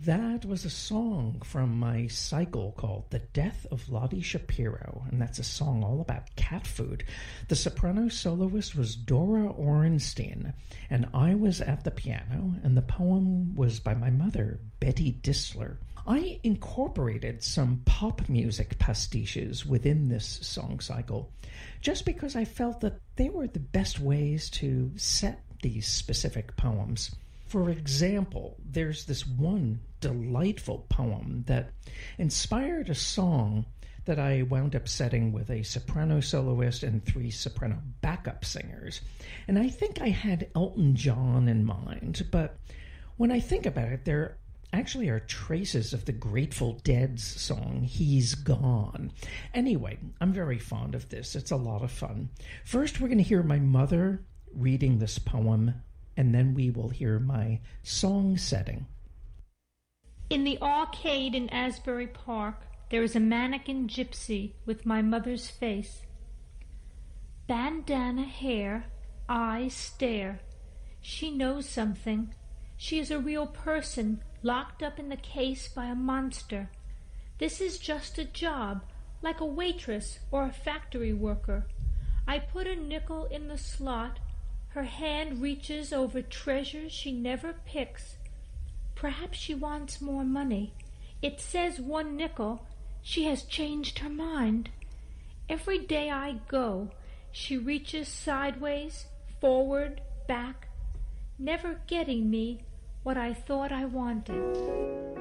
That was a song from my cycle called The Death of Lottie Shapiro, and that's a song all about cat food. The soprano soloist was Dora Orenstein, and I was at the piano, and the poem was by my mother, Betty Disler. I incorporated some pop music pastiches within this song cycle, just because I felt that they were the best ways to set these specific poems. For example, there's this one delightful poem that inspired a song that I wound up setting with a soprano soloist and 3 soprano backup singers. And I think I had Elton John in mind, but when I think about it, there actually are traces of the Grateful Dead's song, He's Gone. Anyway, I'm very fond of this. It's a lot of fun. First, we're going to hear my mother reading this poem, and then we will hear my song setting. In the arcade in Asbury Park, there is a mannequin gypsy with my mother's face. Bandana hair, eyes stare. She knows something. She is a real person, locked up in the case by a monster. This is just a job, like a waitress or a factory worker. I put a nickel in the slot. Her hand reaches over treasures she never picks. Perhaps she wants more money. It says 1 nickel. She has changed her mind. Every day I go, she reaches sideways, forward, back, never getting me what I thought I wanted.